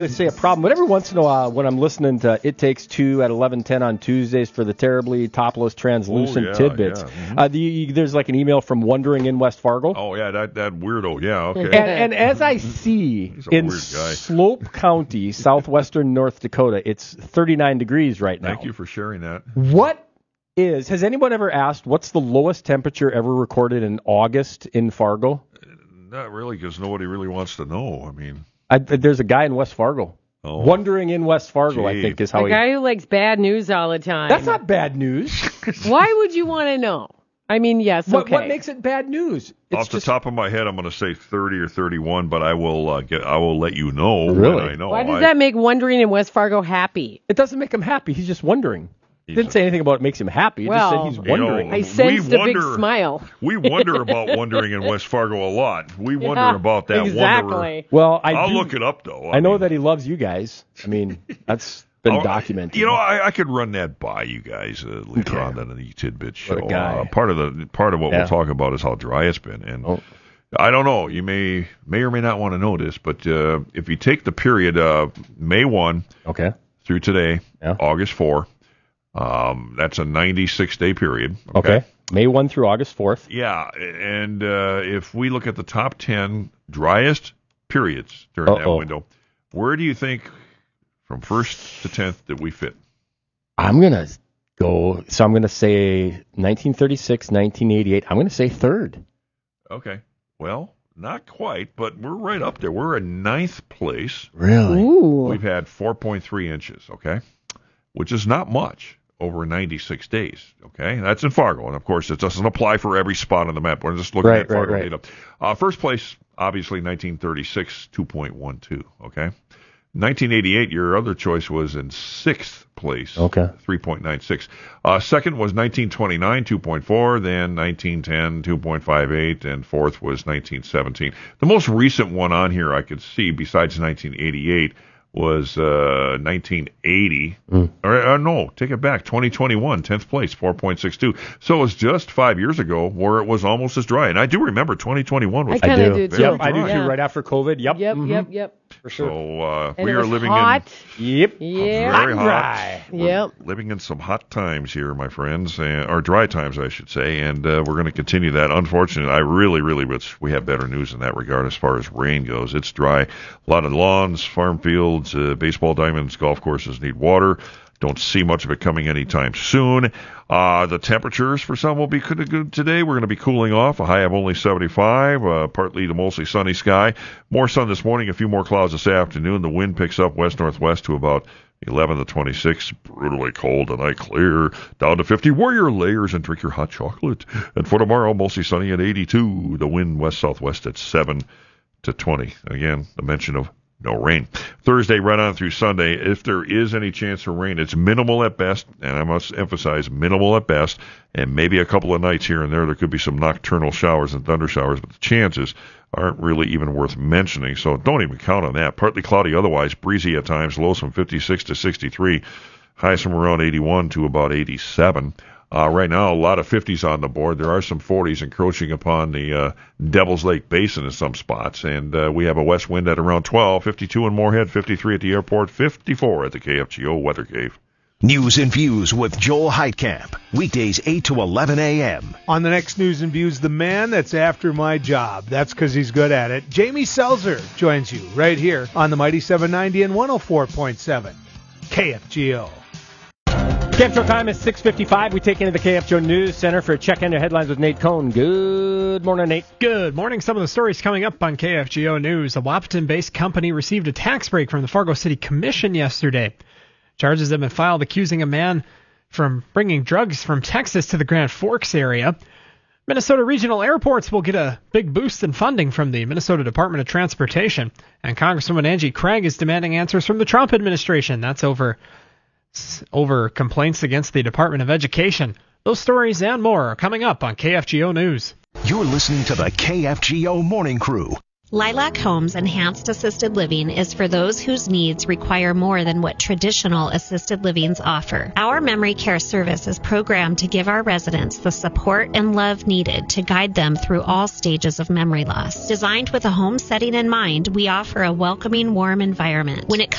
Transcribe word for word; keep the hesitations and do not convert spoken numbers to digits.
to say a problem, but every once in a while when I'm listening to It Takes Two at eleven ten on Tuesdays for the terribly topless translucent oh, yeah, tidbits, yeah. Mm-hmm. uh, the, there's like an email from Wondering in West Fargo. Oh, yeah, that, that weirdo. Yeah, okay. And, and as I see in Slope County, southwestern North Dakota, it's thirty-nine degrees right now. Thank you for sharing that. What is, has anyone ever asked what's the lowest temperature ever recorded in August in Fargo? Not really, because nobody really wants to know. I mean... I, there's a guy in West Fargo. Oh. Wondering in West Fargo, Gee. I think, is how a he... A guy who likes bad news all the time. That's not bad news. Why would you want to know? I mean, yes, okay. What, what makes it bad news? It's Off the just... top of my head, I'm going to say thirty or thirty-one, but I will uh, get. I will let you know really? when I know. Why does I... that make Wondering in West Fargo happy? It doesn't make him happy. He's just wondering. He didn't say anything about it makes him happy. He well, just said he's wondering. You know, I sensed wonder, a big smile. We wonder about Wondering in West Fargo a lot. We wonder yeah, about that exactly. wanderer. Well, I I'll do, look it up, though. I, I know mean, that he loves you guys. I mean, that's been I'll, documented. You know, I, I could run that by you guys uh, later okay. on in the Tidbit show. What a guy. Uh, part of the part of what yeah. we'll talk about is how dry it's been. And oh. I don't know. You may may or may not want to know this, but uh, if you take the period of May first okay. through today, yeah. August fourth, um, that's a ninety-six day period. Okay. okay. May first through August fourth. Yeah, and uh, if we look at the top ten driest periods during Uh-oh. that window, where do you think from first to tenth that we fit? I'm going to go, so I'm going to say nineteen thirty-six, nineteen eighty-eight. I'm going to say third. Okay. Well, not quite, but we're right up there. We're in ninth place. Really? Ooh. We've had four point three inches, okay, which is not much over ninety-six days, okay? That's in Fargo, and of course it doesn't apply for every spot on the map. We're just looking right, at Fargo right, right. data. Uh, first place, obviously, nineteen thirty-six, two point one two, okay? nineteen eighty-eight, your other choice was in sixth place, okay, three point nine six. Uh, second was nineteen twenty-nine, two point four, then nineteen ten, two point five eight, and fourth was nineteen seventeen. The most recent one on here I could see, besides nineteen eighty-eight, was uh, nineteen eighty. Mm. Or, or no, take it back, twenty twenty-one, tenth place, four point six two. So it was just five years ago where it was almost as dry. And I do remember twenty twenty-one was I kind of do, do too. Yep, I do too, yeah. right after COVID. Yep. Yep, mm-hmm. yep, yep. For sure. So uh, and we it are was living hot. in... Yep. Yeah. Very hot. Dry. We're yep. living in some hot times here, my friends, uh, or dry times, I should say, and uh, we're going to continue that. Unfortunately, I really, really wish we have better news in that regard as far as rain goes. It's dry. A lot of lawns, farm fields, uh, baseball diamonds, golf courses need water. Don't see much of it coming anytime soon. Uh, the temperatures for some will be good today. We're going to be cooling off. A high of only seventy-five, uh, partly to mostly sunny sky. More sun this morning, a few more clouds this afternoon. The wind picks up west-northwest to about eleven to twenty-six. Brutally cold tonight, clear. Down to fifty. Wear your layers and drink your hot chocolate. And for tomorrow, mostly sunny at eighty-two. The wind west-southwest at seven to twenty. Again, the mention of no rain. Thursday right on through Sunday, if there is any chance of rain, it's minimal at best, and I must emphasize minimal at best, and maybe a couple of nights here and there there could be some nocturnal showers and thunder showers, but the chances aren't really even worth mentioning, so don't even count on that. Partly cloudy otherwise, breezy at times, lows from fifty-six to sixty-three, highs from around eighty-one to about eighty-seven. Uh, right now, a lot of fifties on the board. There are some forties encroaching upon the uh, Devil's Lake Basin in some spots. And uh, we have a west wind at around twelve, fifty-two in Moorhead, fifty-three at the airport, fifty-four at the K F G O Weather Cave. News and Views with Joel Heitkamp. Weekdays eight to eleven a.m. On the next News and Views, the man that's after my job. That's because he's good at it. Jamie Selzer joins you right here on the Mighty seven ninety and one oh four point seven K F G O. K F G O time is six fifty-five. We take into the K F G O News Center for a check into headlines with Nate Cohn. Good morning, Nate. Good morning. Some of the stories coming up on K F G O News. A Wahpeton-based company received a tax break from the Fargo City Commission yesterday. Charges have been filed accusing a man from bringing drugs from Texas to the Grand Forks area. Minnesota Regional Airports will get a big boost in funding from the Minnesota Department of Transportation. And Congresswoman Angie Craig is demanding answers from the Trump administration. That's over... over complaints against the Department of Education. Those stories and more are coming up on K F G O News. You're listening to the K F G O Morning Crew. Lilac Homes Enhanced Assisted Living is for those whose needs require more than what traditional assisted livings offer. Our memory care service is programmed to give our residents the support and love needed to guide them through all stages of memory loss. Designed with a home setting in mind, we offer a welcoming, warm environment. When it